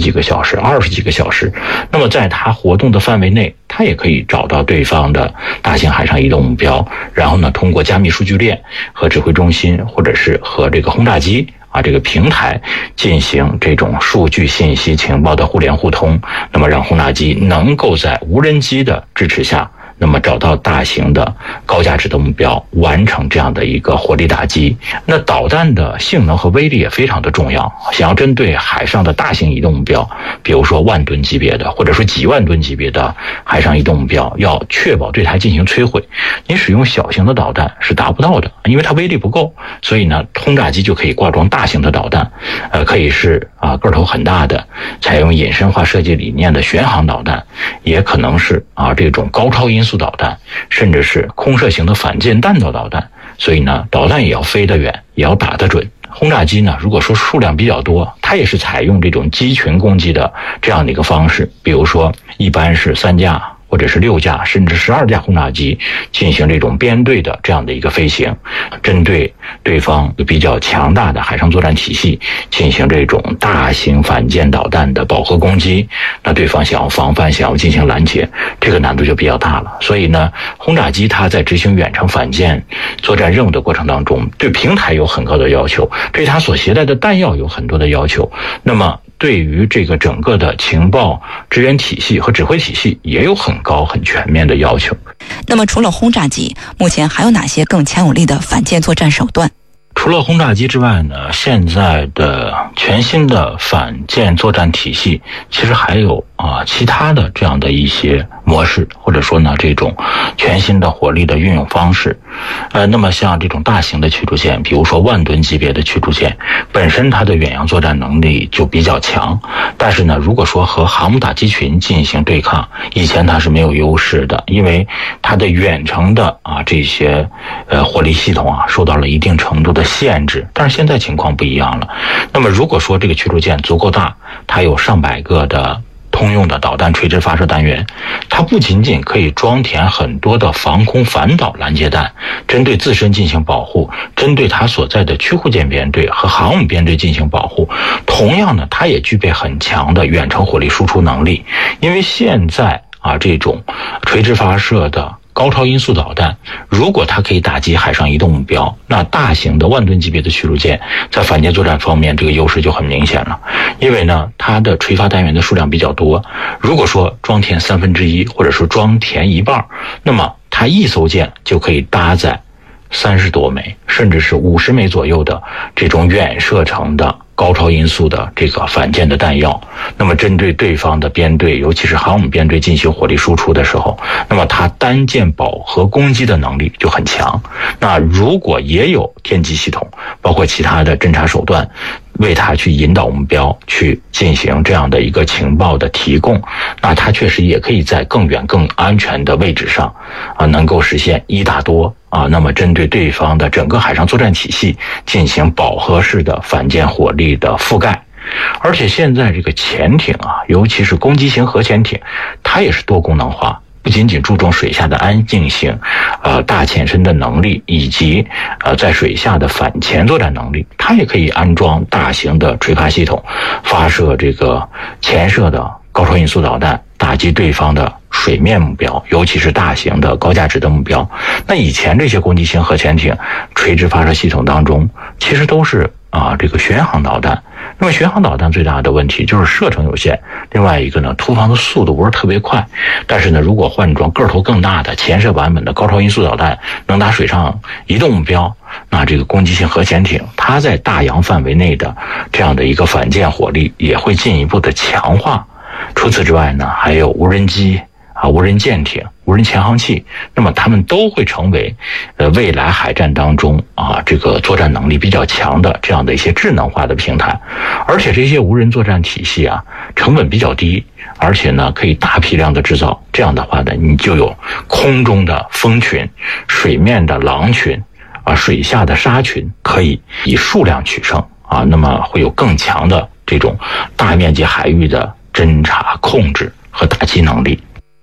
几个小时、20几个小时。那么在它活动的范围内，它也可以找到对方的大型海上移动目标，然后呢，通过加密数据链和指挥中心，或者是和这个轰炸机这个平台进行这种数据信息情报的互联互通，那么让轰炸机能够在无人机的支持下，那么找到大型的高价值的目标，完成这样的一个火力打击。那导弹的性能和威力也非常的重要，想要针对海上的大型移动目标，比如说万吨级别的，或者说几万吨级别的海上移动目标，要确保对它进行摧毁。你使用小型的导弹是达不到的，因为它威力不够，所以呢，轰炸机就可以挂装大型的导弹，可以是个头很大的，采用隐身化设计理念的巡航导弹，也可能是这种高超音速导弹，甚至是空射型的反舰弹道导弹。所以呢，导弹也要飞得远，也要打得准。轰炸机呢，如果说数量比较多，它也是采用这种机群攻击的这样的一个方式，比如说一般是3架或者是6架甚至12架轰炸机进行这种编队的这样的一个飞行，针对对方比较强大的海上作战体系进行这种大型反舰导弹的饱和攻击。那对方想要防范，想要进行拦截，这个难度就比较大了。所以呢，轰炸机它在执行远程反舰作战任务的过程当中，对平台有很高的要求，对它所携带的弹药有很多的要求，那么对于这个整个的情报支援体系和指挥体系也有很高很全面的要求。 那么除了轰炸机，目前还有哪些更强有力的反舰作战手段？ 除了轰炸机之外呢，现在的全新的反舰作战体系其实还有其他的这样的一些模式，或者说呢这种全新的火力的运用方式。那么像这种大型的驱逐舰，比如说万吨级别的驱逐舰，本身它的远洋作战能力就比较强，但是呢，如果说和航母打击群进行对抗，以前它是没有优势的，因为它的远程的这些火力系统受到了一定程度的限制。但是现在情况不一样了，那么如果说这个驱逐舰足够大，它有上百个的通用的导弹垂直发射单元，它不仅仅可以装填很多的防空反导拦截弹，针对自身进行保护，针对它所在的驱护舰编队和航母编队进行保护。同样呢，它也具备很强的远程火力输出能力，因为现在这种垂直发射的高超音速导弹，如果它可以打击海上移动目标，那大型的万吨级别的驱逐舰在反舰作战方面这个优势就很明显了。因为呢，它的垂发单元的数量比较多，如果说装填1/3或者说装填一半，那么它一艘舰就可以搭载30多枚甚至是50枚左右的这种远射程的高超音速的这个反舰的弹药。那么针对对方的编队，尤其是航母编队进行火力输出的时候，那么它单舰饱和攻击的能力就很强。那如果也有天基系统，包括其他的侦察手段，为它去引导目标，去进行这样的一个情报的提供，那它确实也可以在更远更安全的位置上能够实现1打多那么针对对方的整个海上作战体系进行饱和式的反舰火力的覆盖。而且现在这个潜艇尤其是攻击型核潜艇，它也是多功能化，不仅仅注重水下的安静性，大潜深的能力，以及在水下的反潜作战能力，它也可以安装大型的垂发系统，发射这个潜射的高超音速导弹，打击对方的水面目标，尤其是大型的高价值的目标。那以前这些攻击型核潜艇垂直发射系统当中，其实都是这个巡航导弹。那么巡航导弹最大的问题就是射程有限，另外一个呢，突防的速度不是特别快。但是呢，如果换装个头更大的潜射版本的高超音速导弹，能打水上移动目标，那这个攻击性核潜艇它在大洋范围内的这样的一个反舰火力也会进一步的强化。除此之外呢，还有无人机无人舰艇、无人潜航器，那么他们都会成为未来海战当中这个作战能力比较强的这样的一些智能化的平台。而且这些无人作战体系成本比较低，而且呢可以大批量的制造。这样的话呢，你就有空中的蜂群、水面的狼群水下的鲨群，可以以数量取胜那么会有更强的这种大面积海域的侦察、控制和打击能力。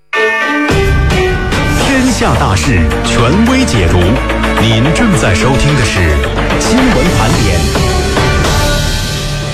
天下大事，权威解读。您正在收听的是新闻盘点。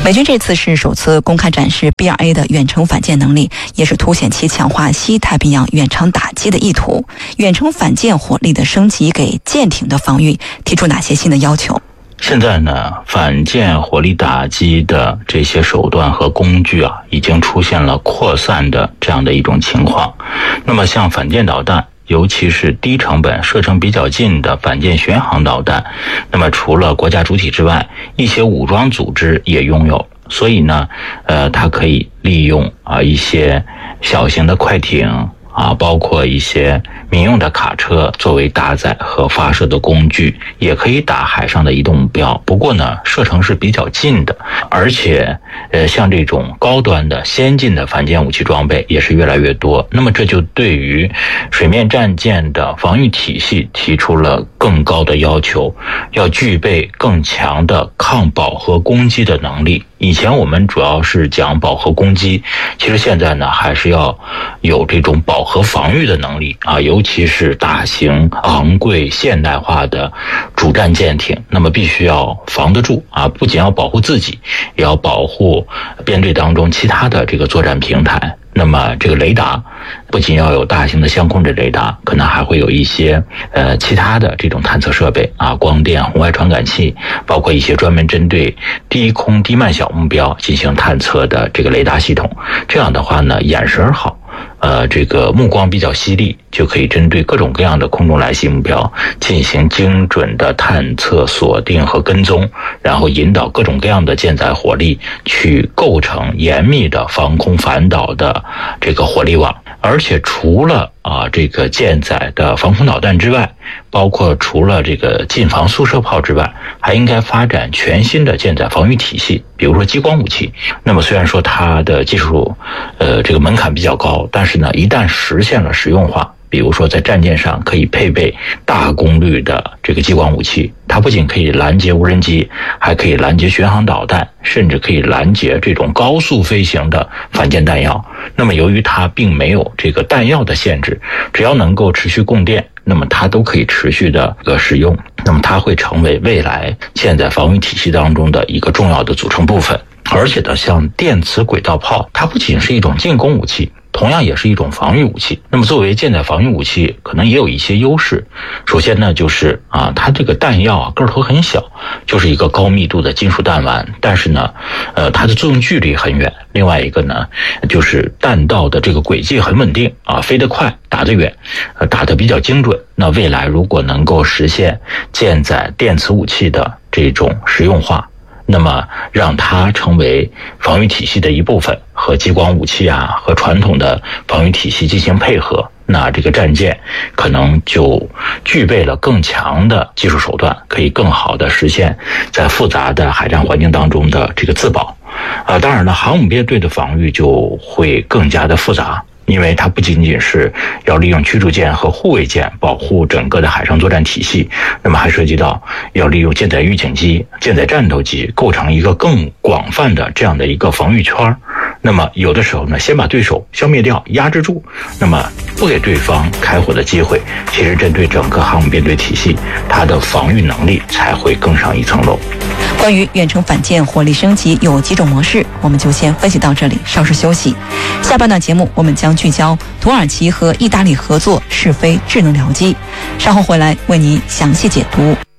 美军这次是首次公开展示 BRA 的远程反舰能力，也是凸显其强化西太平洋远程打击的意图。远程反舰火力的升级给舰艇的防御提出哪些新的要求？ 现在呢，反舰火力打击的这些手段和工具啊，已经出现了扩散的这样的一种情况。那么像反舰导弹，尤其是低成本、射程比较近的反舰巡航导弹，那么除了国家主体之外，一些武装组织也拥有。所以呢，它可以利用一些小型的快艇包括一些民用的卡车作为搭载和发射的工具，也可以打海上的移动目标。不过呢，射程是比较近的，而且像这种高端的先进的反舰武器装备也是越来越多。那么这就对于水面战舰的防御体系提出了更高的要求，要具备更强的抗饱和攻击的能力。以前我们主要是讲饱和攻击，其实现在呢还是要有这种饱和防御的能力尤其是大型昂贵现代化的主战舰艇，那么必须要防得住不仅要保护自己，也要保护编队当中其他的这个作战平台。那么这个雷达不仅要有大型的相控阵雷达，可能还会有一些其他的这种探测设备光电、红外传感器，包括一些专门针对低空低慢小目标进行探测的这个雷达系统。这样的话呢，眼神好，这个目光比较犀利，就可以针对各种各样的空中来袭目标进行精准的探测、锁定和跟踪，然后引导各种各样的舰载火力去构成严密的防空反导的这个火力网。而且除了这个舰载的防空导弹之外，包括除了这个近防速射炮之外，还应该发展全新的舰载防御体系，比如说激光武器。那么虽然说它的技术这个门槛比较高，但是呢，一旦实现了实用化，比如说在战舰上可以配备大功率的这个激光武器，它不仅可以拦截无人机，还可以拦截巡航导弹，甚至可以拦截这种高速飞行的反舰弹药。那么由于它并没有这个弹药的限制，只要能够持续供电，那么它都可以持续的使用。那么它会成为未来舰载防御体系当中的一个重要的组成部分。而且呢，像电磁轨道炮，它不仅是一种进攻武器，同样也是一种防御武器。那么作为舰载防御武器，可能也有一些优势。首先呢，就是它这个弹药个头很小，就是一个高密度的金属弹丸，但是呢，它的作用距离很远。另外一个呢，就是弹道的这个轨迹很稳定飞得快，打得远，打得比较精准。那未来如果能够实现舰载电磁武器的这种实用化，那么让它成为防御体系的一部分，和激光武器和传统的防御体系进行配合，那这个战舰可能就具备了更强的技术手段，可以更好的实现在复杂的海战环境当中的这个自保。当然了，航母编队的防御就会更加的复杂，因为它不仅仅是要利用驱逐舰和护卫舰保护整个的海上作战体系，那么还涉及到要利用舰载预警机、舰载战斗机构成一个更广泛的这样的一个防御圈。那么有的时候呢，先把对手消灭掉、压制住，那么不给对方开火的机会，其实针对整个航母编队体系，它的防御能力才会更上一层楼。 关于远程反舰火力升级有几种模式，我们就先分析到这里，稍事休息。下半段节目我们将聚焦土耳其和意大利合作试飞智能僚机，稍后回来为您详细解读。